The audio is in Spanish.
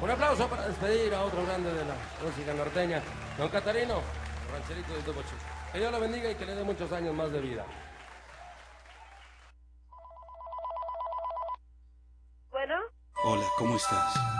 Un aplauso para despedir a otro grande de la música norteña, don Catarino, rancherito del Topo Chico. Que Dios lo bendiga y que le dé muchos años más de vida. Bueno. Hola, ¿cómo estás?